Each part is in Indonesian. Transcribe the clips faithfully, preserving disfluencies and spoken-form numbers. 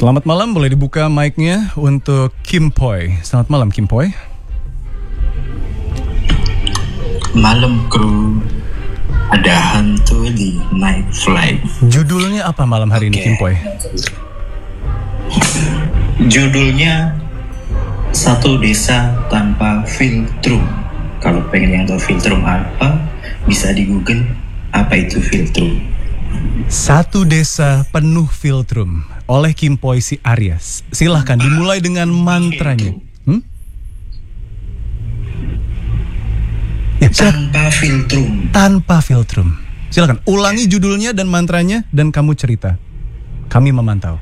Selamat malam, boleh dibuka mic-nya untuk Kim Poi. Selamat malam Kim Poi. Malam kru, ada hantu di night flight. Judulnya apa malam hari okay. ini Kim Poi? Judulnya Satu Desa Tanpa Filtrum. Kalau pengen yang tahu filtrum apa, bisa di Google apa itu filtrum. Satu Desa Penuh Filtrum oleh Kim Poi si Aries. Silahkan dimulai dengan mantranya. Hmm? Ya, tanpa filtrum. Tanpa filtrum. Silakan ulangi judulnya dan mantranya dan kamu cerita. Kami memantau.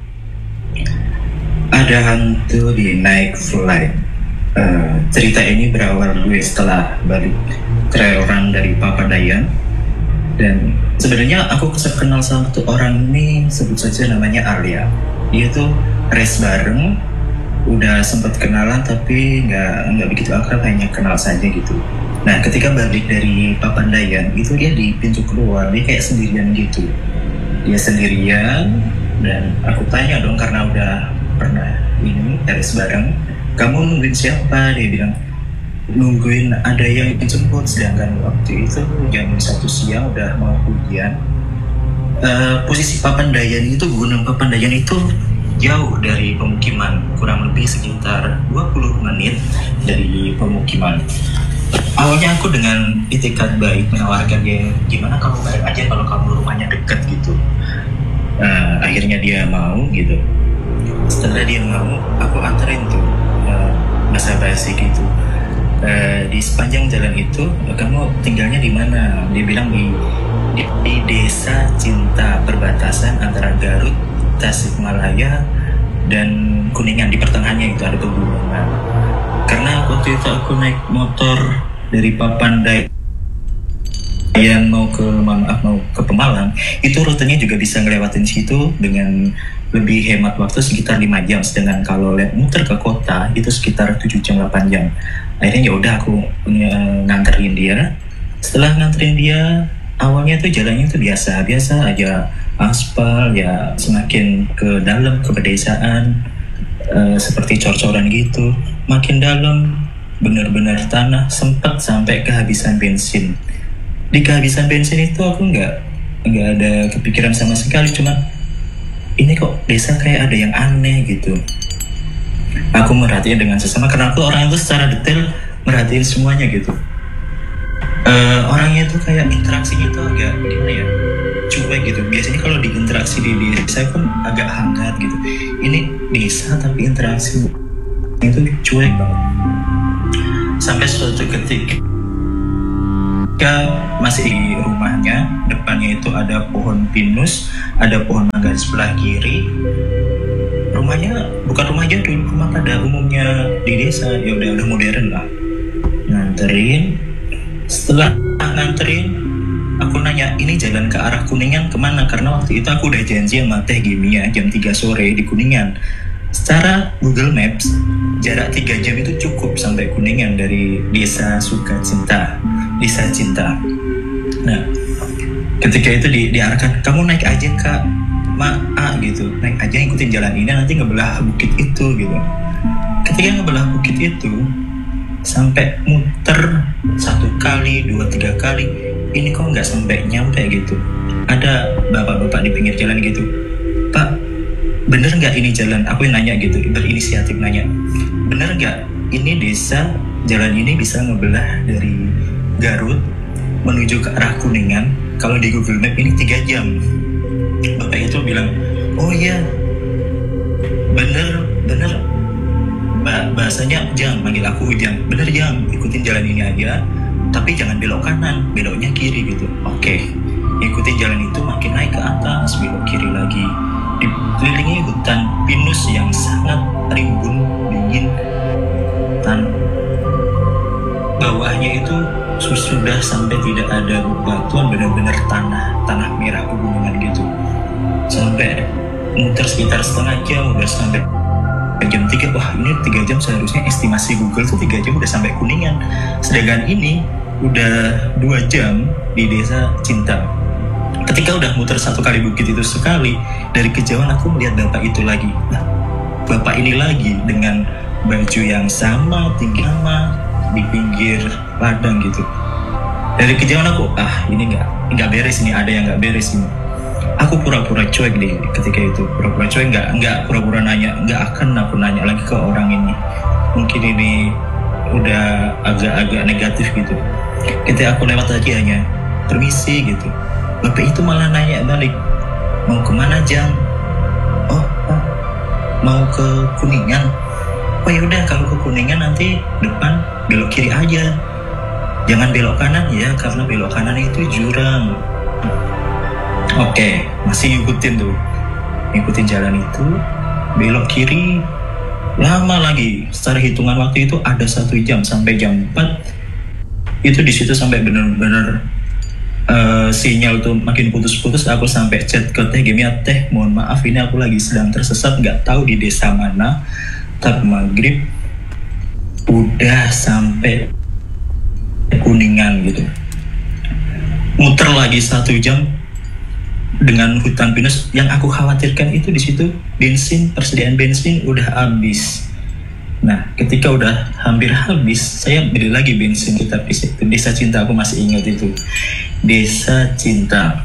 Ada hantu di night flight. Uh, cerita ini berawal gue setelah balik trail dari Papandayan. Dan sebenarnya aku kenal sama satu orang ini, sebut saja namanya Arya. Dia tuh race bareng, udah sempat kenalan tapi nggak nggak begitu akrab, hanya kenal saja gitu. Nah ketika balik dari Papandayan itu dia di pintu keluar dia kayak sendirian gitu. Dia sendirian dan aku tanya dong karena udah pernah ini race bareng, kamu nungguin siapa? Dia bilang nungguin ada yang jemput, sedangkan waktu itu jam satu siang udah mau hujan. Uh, posisi Papandayan itu, Gunung Papandayan itu jauh dari pemukiman, kurang lebih sekitar dua puluh menit dari pemukiman. Awalnya aku dengan itikat baik menawarkan dia, gimana kamu bareng aja kalau kamu rumahnya dekat gitu. Uh, akhirnya dia mau gitu. Setelah dia mau, aku anterin tuh uh, basa-basi gitu. Uh, di sepanjang jalan itu uh, kamu tinggalnya di mana? Dia bilang di, di di desa Cinta, perbatasan antara Garut, Tasikmalaya dan Kuningan. Di pertengahannya itu ada pegunungan. Karena waktu itu aku naik motor dari Papandayan mau ke maaf mau ke Pemalang, itu rutenya juga bisa ngelewatin situ dengan lebih hemat waktu sekitar lima jam. Sedangkan kalau muter ke kota itu sekitar tujuh jam delapan jam. Akhirnya ya udah aku nganterin dia. Setelah nganterin dia, awalnya tuh jalannya tuh biasa biasa aja, aspal ya, semakin ke dalam ke pedesaan uh, seperti cor-coran gitu. Makin dalam benar-benar tanah, sempat sampai kehabisan bensin. Di kehabisan bensin itu aku nggak nggak ada kepikiran sama sekali, cuma ini kok desa kayak ada yang aneh gitu. Aku merhatiin dengan sesama karena aku orang itu secara detail merhatiin semuanya gitu. Uh, orangnya itu kayak interaksinya itu agak gimana ya, cuek gitu. Biasanya kalau di interaksi di desa pun agak hangat gitu. Ini desa tapi interaksi itu cuek banget. Sampai suatu ketika masih di rumahnya, depannya itu ada pohon pinus, ada pohon mangga di sebelah kiri. Rumahnya bukan rumah jadul, rumah pada umumnya di desa, ya udah udah modern lah. Nganterin, setelah nganterin, aku nanya ini jalan ke arah Kuningan kemana? Karena waktu itu aku udah janji sama Teh Gimia jam tiga sore di Kuningan. Secara Google Maps jarak tiga jam itu cukup sampai Kuningan dari desa Sukacinta, desa Cinta. Nah, ketika itu di, diarahkan, kamu naik aja Kak, Ma, A gitu, naik aja ikutin jalan ini nanti ngebelah bukit itu gitu. Ketika ngebelah bukit itu sampai muter satu kali, dua, tiga kali, ini kok nggak sampai nyampe gitu. Ada bapak-bapak di pinggir jalan gitu, Pak, bener nggak ini jalan? Aku yang nanya gitu, berinisiatif nanya, bener nggak ini desa, jalan ini bisa ngebelah dari Garut menuju ke arah Kuningan? Kalau di Google Map ini tiga jam. Bapak itu bilang, oh iya, bener, bener. Ba- bahasanya Jang, manggil aku Jang. Bener Jang, ikutin jalan ini aja, tapi jangan belok kanan, beloknya kiri gitu. Oke, ikutin jalan itu, makin naik ke atas, belok kiri lagi. Dikelilingi hutan pinus yang sangat rimbun, dingin. Tan bawahnya itu sudah sampai tidak ada batuan, benar-benar tanah tanah merah pegunungan gitu. Sampai muter sekitar setengah jam, udah sampai jam tiga. Wah ini tiga jam, seharusnya estimasi Google tuh tiga jam udah sampai Kuningan. Sedangkan ini udah dua jam di desa Cinta. Ketika udah muter satu kali bukit itu sekali, dari kejauhan aku melihat bapak itu lagi. Nah, bapak ini lagi dengan baju yang sama, tinggi sama, di pinggir ladang gitu. Dari kejauhan aku, ah ini nggak nggak beres ini, ada yang nggak beres ini. Aku pura-pura cuek deh ketika itu, pura-pura cuek, nggak nggak pura-pura nanya, nggak akan aku nanya lagi ke orang ini. Mungkin ini udah agak-agak negatif gitu. Ketika aku lewat lagi hanya permisi gitu. Bapak itu malah nanya balik, mau kemana Jang? Oh, oh mau ke Kuningan. Oh ya udah, kalau ke Kuningan nanti depan belok kiri aja, jangan belok kanan ya, karena belok kanan itu jurang. Oke, masih ngikutin tuh, ngikutin jalan itu, belok kiri. Lama lagi, secara hitungan waktu itu ada satu jam sampai jam empat. Itu di situ sampai bener-bener uh, sinyal tuh makin putus-putus. Aku sampai chat ke Teh Gemia, Teh mohon maaf ini aku lagi sedang tersesat, nggak tahu di desa mana. Tapi maghrib udah sampai Kuningan gitu. Muter lagi satu jam dengan hutan pinus. Yang aku khawatirkan itu di situ bensin, persediaan bensin udah habis. Nah, ketika udah hampir habis, saya beli lagi bensin kita itu Desa Cinta, aku masih ingat itu. Desa Cinta.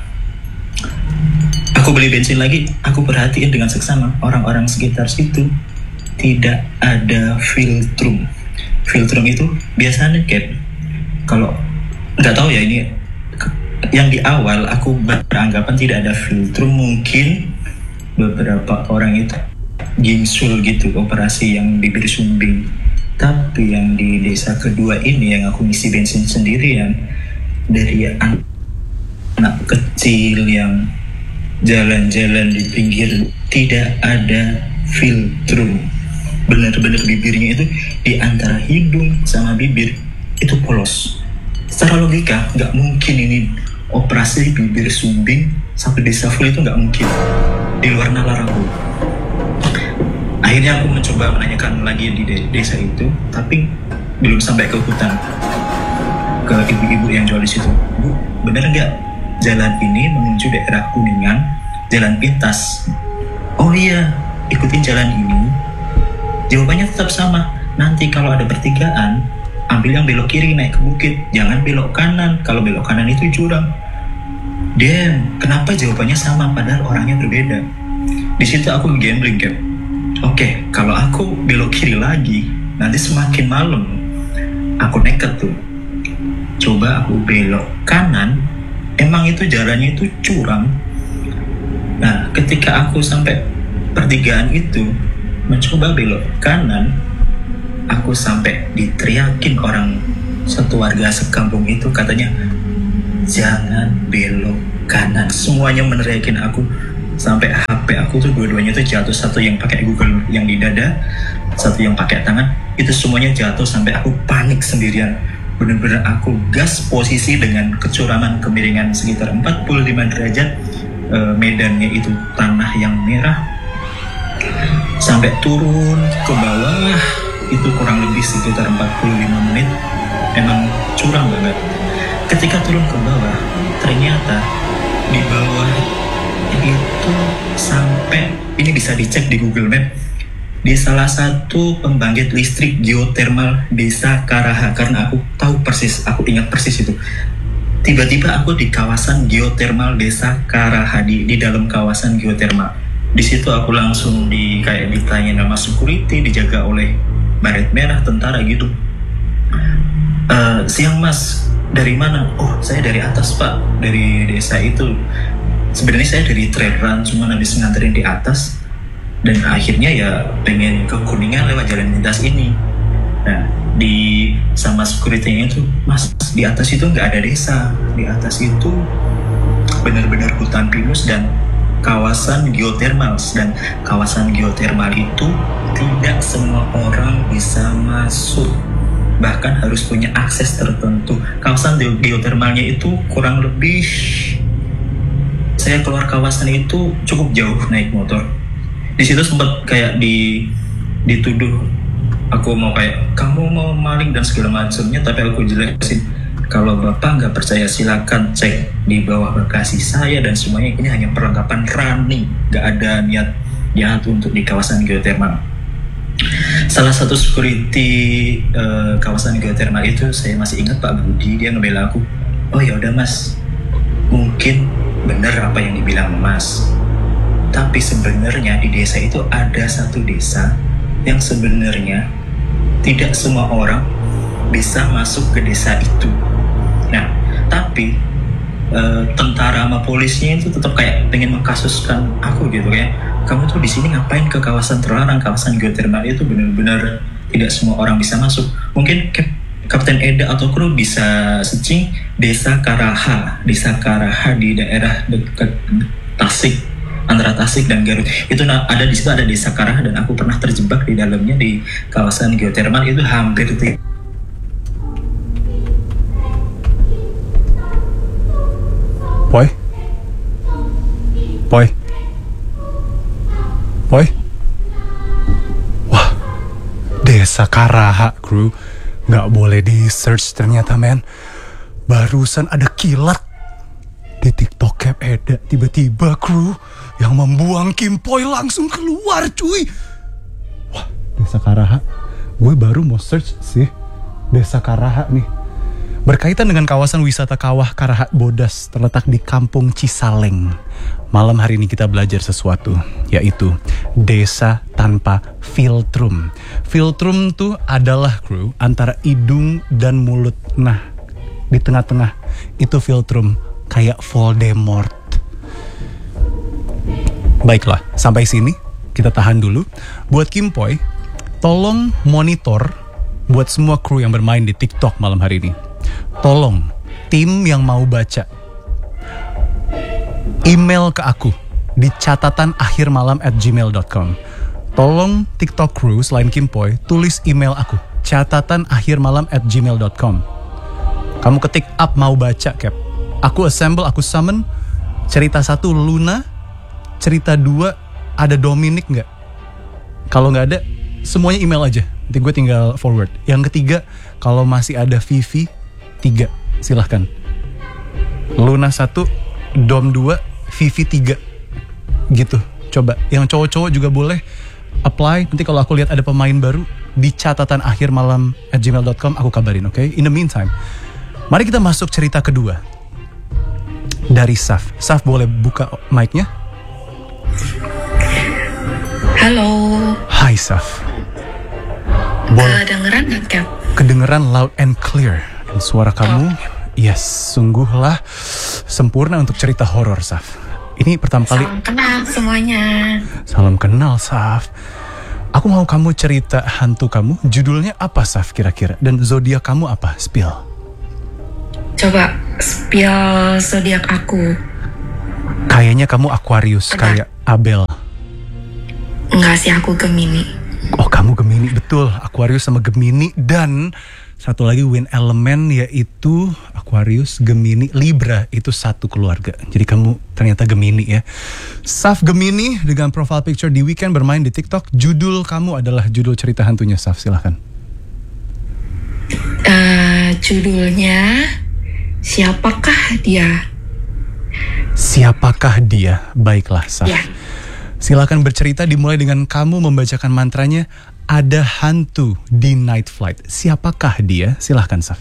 Aku beli bensin lagi, aku perhatiin dengan seksama orang-orang sekitar situ tidak ada filtrum. Filtrum itu biasanya kayak kalau nggak tahu ya ini yang di awal aku beranggapan tidak ada filtrum, mungkin beberapa orang itu gingsul gitu operasi yang bibir sumbing. Tapi yang di desa kedua ini yang aku ngisi bensin sendirian, dari anak, anak kecil yang jalan-jalan di pinggir tidak ada filtrum. Benar-benar bibirnya itu di antara hidung sama bibir itu polos. Secara logika nggak mungkin ini operasi bibir sumbing sampai desa full, itu nggak mungkin, di luar nalar aku. Akhirnya aku mencoba menanyakan lagi di desa itu, tapi belum sampai ke hutan, ke ibu-ibu yang jual di situ. Bu, bener nggak jalan ini menuju daerah Kuningan, jalan pintas? Oh iya, ikutin jalan ini. Jawabannya tetap sama. Nanti kalau ada pertigaan, ambil yang belok kiri naik ke bukit, jangan belok kanan. Kalau belok kanan itu jurang. Damn, kenapa jawabannya sama padahal orangnya berbeda? Di situ aku gambling kan. Oke, kalau aku belok kiri lagi, nanti semakin malam. Aku nekat tuh. Coba aku belok kanan, emang itu jalannya itu curam. Nah, ketika aku sampai pertigaan itu, mencoba belok kanan, aku sampai diteriakin orang satu warga sekampung itu, katanya jangan belok kanan. Semuanya meneriakin aku, sampai H P aku tuh dua-duanya tuh jatuh, satu yang pakai Google yang di dada, satu yang pakai tangan, itu semuanya jatuh sampai aku panik sendirian. Bener-bener aku gas posisi dengan kecuraman kemiringan sekitar empat puluh lima derajat, e, medannya itu tanah yang merah, sampai turun ke bawah itu kurang lebih sekitar empat puluh lima menit. Emang curam banget. Ketika turun ke bawah, ternyata di bawah itu sampai, ini bisa dicek di Google Map, di salah satu pembangkit listrik geotermal Desa Karaha, karena aku tahu persis, aku ingat persis itu. Tiba-tiba aku di kawasan geotermal Desa Karaha, di, di dalam kawasan geotermal. Di situ aku langsung di kayak ditanya nama security, dijaga oleh baret merah, tentara gitu. Uh, siang mas, dari mana? Oh, saya dari atas pak, dari desa itu. Sebenarnya saya dari trail run, cuma habis nganterin di atas, dan akhirnya ya pengen ke Kuningan lewat jalan lintas ini. Nah, di sama security-nya itu, mas di atas itu nggak ada desa, di atas itu benar-benar hutan pinus dan kawasan geotermal, dan kawasan geotermal itu tidak semua orang bisa masuk, bahkan harus punya akses tertentu. Kawasan geotermalnya itu kurang lebih, saya keluar kawasan itu cukup jauh naik motor. Di situ sempat kayak di dituduh aku mau kayak kamu mau maling dan segala macamnya, tapi aku jelasin Kalau Bapak nggak percaya silakan cek di bawah bagasi saya dan semuanya. Ini hanya perlengkapan running, nggak ada niat jahat untuk di kawasan geotermal. Salah satu security uh, kawasan geotermal itu saya masih ingat Pak Budi, dia ngebela aku. Oh ya udah Mas, mungkin benar apa yang dibilang Mas. Tapi sebenarnya di desa itu ada satu desa yang sebenarnya tidak semua orang bisa masuk ke desa itu. Nah, tapi e, tentara sama polisnya itu tetap kayak pengen mengkasuskan aku gitu kayak, kamu tuh di sini ngapain ke kawasan terlarang, kawasan geotermal itu benar-benar tidak semua orang bisa masuk. Mungkin Kap- Kapten Eda atau kru bisa searching Desa Karaha, Desa Karaha di daerah dekat Tasik, antara Tasik dan Garut. Itu ada di situ ada Desa Karaha dan aku pernah terjebak di dalamnya di kawasan geotermal itu hampir itu. Boy, boy, boy. Wah, Desa Karaha, kru. Nggak boleh di search ternyata, men. Barusan ada kilat di TikTok Cap Eda. Tiba-tiba, kru, yang membuang Kimpoy langsung keluar, cuy. Wah, Desa Karaha. Gue baru mau search sih Desa Karaha nih. Berkaitan dengan kawasan wisata Kawah Karaha Bodas terletak di Kampung Cisaleng. Malam hari ini kita belajar sesuatu, yaitu desa tanpa filtrum. Filtrum tuh adalah, kru, antara hidung dan mulut. Nah, di tengah-tengah itu filtrum, kayak Voldemort. Baiklah, sampai sini kita tahan dulu. Buat Kimpoy, tolong monitor buat semua kru yang bermain di TikTok malam hari ini. Tolong, tim yang mau baca, email ke aku di catatan akhir malam at gmail dot com. Tolong TikTok crew selain Kimpoy, tulis email aku, catatan akhir malam at gmail dot com. Kamu ketik up mau baca, Cap. Aku assemble, aku summon. Cerita satu Luna, cerita dua ada Dominic nggak? Kalau nggak ada, semuanya email aja. Nanti gue tinggal forward. Yang ketiga, kalau masih ada Vivi, tiga, silahkan. Luna satu, Dom dua, Vivi tiga, gitu. Coba, yang cowok-cowok juga boleh apply. Nanti kalau aku lihat ada pemain baru di catatan akhir malam at gmail dot com, aku kabarin, oke? Okay? In the meantime, mari kita masuk cerita kedua dari Saf. Saf boleh buka mic-nya? Halo. Hai Saf. Kedengeran nggak, Cap? Kedengeran loud and clear. Dan suara kamu, oh. Yes, sungguhlah sempurna untuk cerita horor, Saf. Ini pertama kali. Salam kenal semuanya. Salam kenal, Saf. Aku mau kamu cerita hantu kamu. Judulnya apa, Saf, kira-kira? Dan zodiak kamu apa? Spill. Coba spill zodiak aku. Kayaknya kamu Aquarius, Enggak. kayak Abel. Enggak sih, aku Gemini. Oh, kamu Gemini, betul. Aquarius sama Gemini. Dan satu lagi wind element, yaitu Aquarius, Gemini, Libra. Itu satu keluarga. Jadi kamu ternyata Gemini ya. Saf Gemini dengan profile picture di weekend bermain di TikTok. Judul kamu adalah judul cerita hantunya, Saf. Silahkan. Uh, judulnya Siapakah Dia? Siapakah dia? Baiklah, Saf. Ya. Silakan bercerita, dimulai dengan kamu membacakan mantranya. Ada hantu di night flight. Siapakah dia? Silahkan, Saf.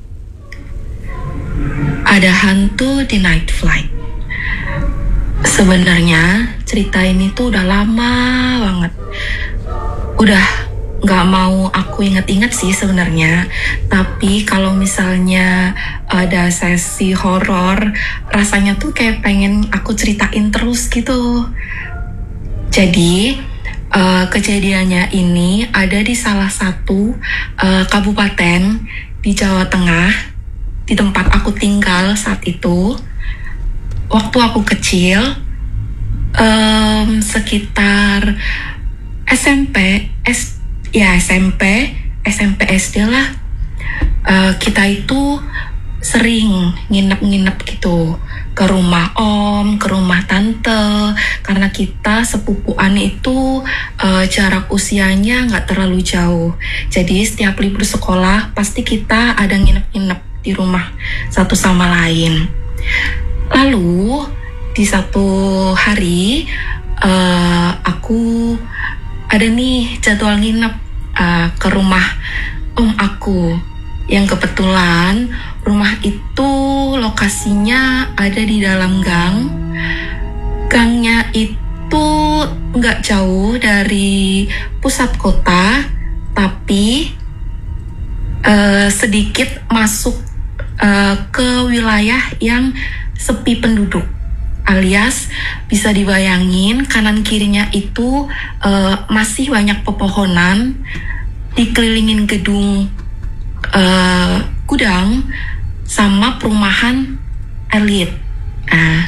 Ada hantu di night flight. Sebenarnya cerita ini tuh udah lama banget. Udah gak mau aku inget-inget sih sebenarnya. Tapi kalau misalnya ada sesi horor, rasanya tuh kayak pengen aku ceritain terus gitu. Jadi uh, kejadiannya ini ada di salah satu uh, kabupaten di Jawa Tengah, di tempat aku tinggal saat itu. Waktu aku kecil, um, sekitar S M P, S, ya S M P, S M P S D lah. Uh, kita itu sering nginep-nginep gitu ke rumah om, ke rumah tante, karena kita sepupuan itu uh, jarak usianya nggak terlalu jauh. Jadi setiap libur sekolah pasti kita ada nginep-nginep di rumah satu sama lain. Lalu di satu hari uh, aku ada nih jadwal nginep uh, ke rumah om aku, yang kebetulan rumah itu lokasinya ada di dalam gang. Gangnya itu nggak jauh dari pusat kota, tapi uh, sedikit masuk uh, ke wilayah yang sepi penduduk, alias bisa dibayangin kanan kirinya itu uh, masih banyak pepohonan, dikelilingin gedung uh, gudang sama perumahan elit. Nah,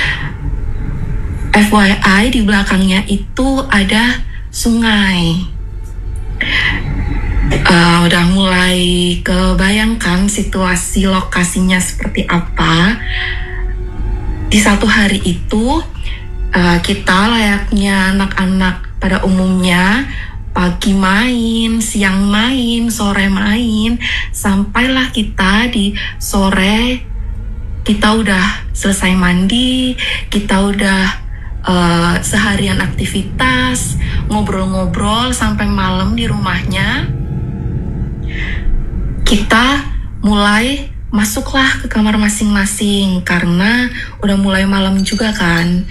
F Y I di belakangnya itu ada sungai. Uh, udah mulai kebayangkan situasi lokasinya seperti apa. Di satu hari itu uh, kita layaknya anak-anak pada umumnya, pagi main, siang main, sore main, sampailah kita di sore kita udah selesai mandi, kita udah uh, seharian aktivitas, ngobrol-ngobrol sampai malam di rumahnya. Kita mulai masuklah ke kamar masing-masing karena udah mulai malam juga kan.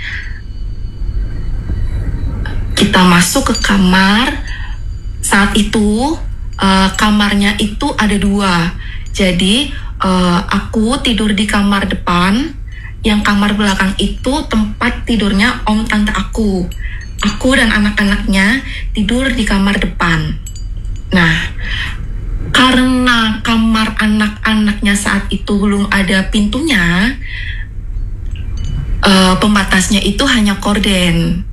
Kita masuk ke kamar. Saat itu uh, kamarnya itu ada dua. Jadi uh, aku tidur di kamar depan. Yang kamar belakang itu tempat tidurnya om tante aku. Aku dan anak-anaknya tidur di kamar depan. Nah, karena kamar anak-anaknya saat itu belum ada pintunya, uh, pembatasnya itu hanya korden.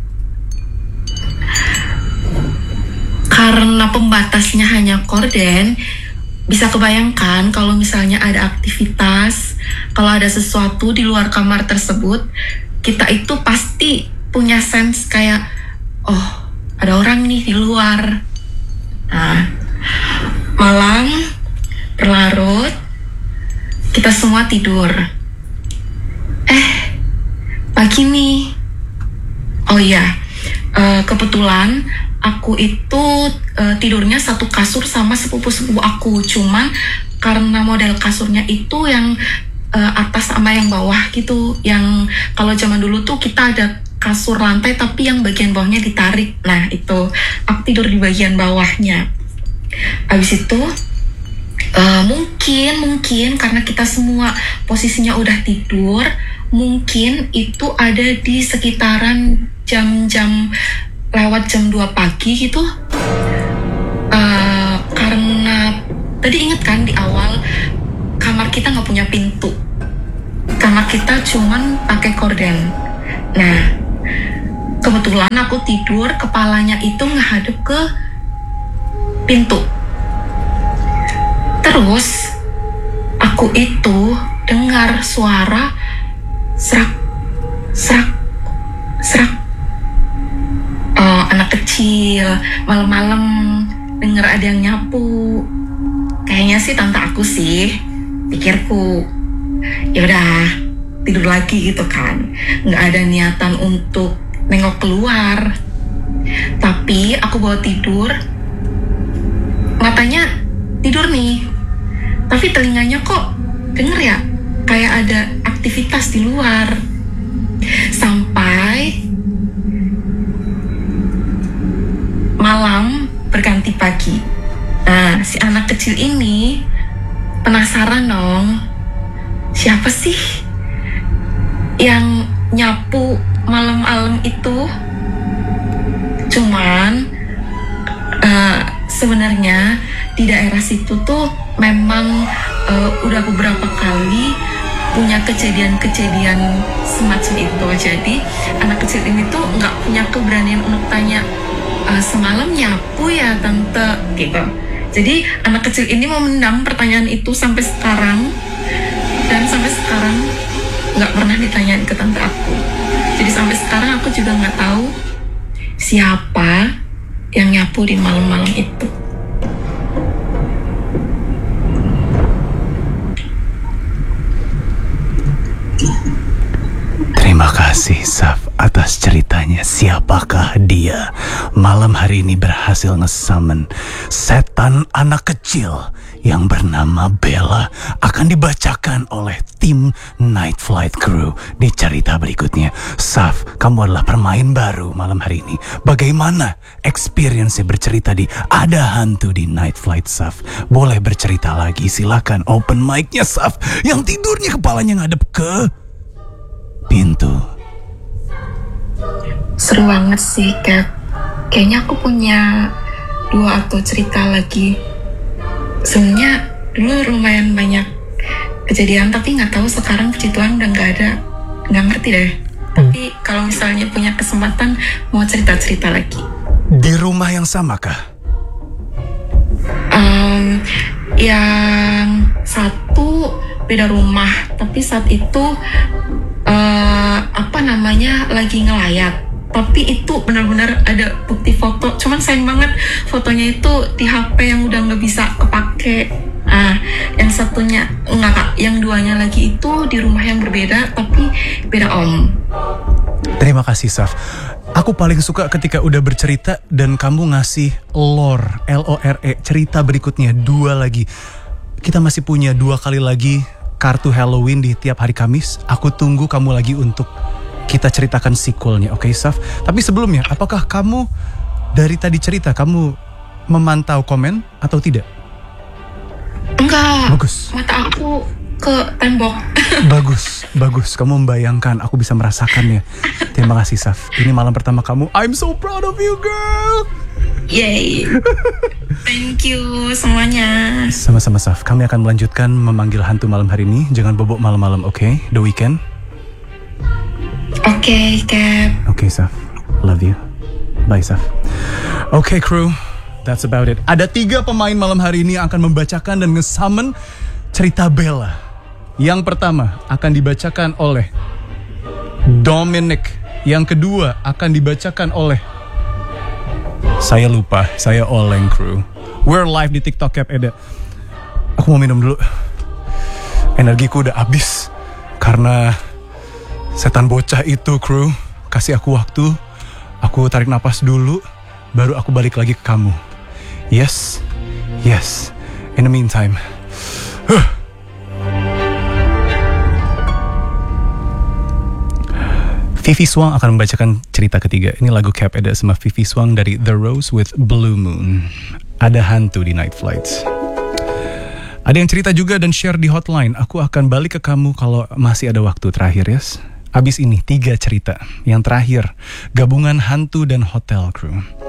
Karena pembatasnya hanya korden, bisa kebayangkan kalau misalnya ada aktivitas, kalau ada sesuatu di luar kamar tersebut, kita itu pasti punya sense kayak, oh ada orang nih di luar. Nah, malam berlarut, kita semua tidur. Eh, pagi nih. Oh iya, uh, kebetulan aku itu uh, tidurnya satu kasur sama sepupu-sepupu aku. Cuman karena model kasurnya itu yang uh, atas sama yang bawah gitu. Yang kalau zaman dulu tuh kita ada kasur lantai tapi yang bagian bawahnya ditarik. Nah itu, aku tidur di bagian bawahnya. Habis itu uh, mungkin mungkin karena kita semua posisinya udah tidur, mungkin itu ada di sekitaran jam-jam lewat jam dua pagi gitu. Uh, karena tadi inget kan di awal kamar kita nggak punya pintu, kamar kita cuman pakai korden. Nah kebetulan aku tidur kepalanya itu ngadep ke pintu. Terus aku itu dengar suara serak, serak, serak. Oh, anak kecil malam-malam denger ada yang nyapu. Kayaknya sih tante aku sih, pikirku. Ya udah tidur lagi gitu kan. Nggak ada niatan untuk nengok keluar. Tapi aku bawa tidur. Matanya tidur nih, tapi telinganya kok denger ya kayak ada aktivitas di luar. Sampai malam berganti pagi. Nah, si anak kecil ini penasaran dong, siapa sih yang nyapu malam-malam itu? Cuman uh, sebenarnya di daerah situ tuh memang uh, udah beberapa kali punya kejadian-kejadian semacam itu. Jadi anak kecil ini tuh nggak punya keberanian untuk tanya, e, semalam nyapu ya tante gitu. Jadi anak kecil ini mau mendam pertanyaan itu sampai sekarang, dan sampai sekarang nggak pernah ditanyain ke tante aku. Jadi sampai sekarang aku juga nggak tahu siapa yang nyapu di malam-malam itu. Saya malam hari ini berhasil nge-summon setan anak kecil yang bernama Bella akan dibacakan oleh tim Night Flight Crew di cerita berikutnya. Saf, kamu adalah permain baru malam hari ini. Bagaimana experience bercerita di Ada Hantu di Night Flight, Saf? Boleh bercerita lagi, silakan open mic-nya, Saf. Yang tidurnya kepalanya ngadep ke pintu. Seru banget sih, Cap. Kayaknya aku punya dua atau cerita lagi. Sebenarnya dulu lumayan banyak kejadian, tapi nggak tahu sekarang puji Tuhan udah nggak ada. Nggak ngerti deh. Tapi kalau misalnya punya kesempatan mau cerita-cerita lagi. Di rumah yang sama kah? Um, yang satu beda rumah, tapi saat itu uh, apa namanya lagi ngelayat. Tapi itu benar-benar ada bukti foto. Cuman sayang banget fotonya itu di H P yang udah nggak bisa kepake. Ah, yang satunya enggak kak, yang duanya lagi itu di rumah yang berbeda tapi beda om. Terima kasih, Saf. Aku paling suka ketika udah bercerita dan kamu ngasih lore, L O R E, cerita berikutnya, dua lagi. Kita masih punya dua kali lagi kartu Halloween di tiap hari Kamis. Aku tunggu kamu lagi untuk kita ceritakan sequelnya, oke, okay, Saf? Tapi sebelumnya, apakah kamu dari tadi cerita, kamu memantau komen atau tidak? Enggak. Bagus. Mata aku ke tembok. Bagus, bagus. Kamu membayangkan, aku bisa merasakannya. Terima kasih, Saf. Ini malam pertama kamu. I'm so proud of you, girl. Yay. Thank you semuanya. Sama-sama, Saf. Kami akan melanjutkan memanggil hantu malam hari ini. Jangan bobok malam-malam, oke? Okay? The weekend. Oke, okay, Cap. Oke, okay, Saf. Love you. Bye, Saf. Oke, okay, crew. That's about it. Ada tiga pemain malam hari ini yang akan membacakan dan nge-summon cerita Bella. Yang pertama akan dibacakan oleh Dominic. Yang kedua akan dibacakan oleh... Saya lupa, saya Oleng, crew. We're live di TikTok, Cap Eda. Aku mau minum dulu. Energiku udah habis karena setan bocah itu, crew. Kasih aku waktu. Aku tarik napas dulu, baru aku balik lagi ke kamu. Yes, yes. In the meantime, huh. Vivi Swang akan membacakan cerita ketiga. Ini lagu Cap Eda sama Vivi Swang dari The Rose with Blue Moon. Ada hantu di Night Flights. Ada yang cerita juga dan share di hotline. Aku akan balik ke kamu kalau masih ada waktu terakhir, yes. Abis ini tiga cerita. Yang terakhir, gabungan hantu dan hotel, crew.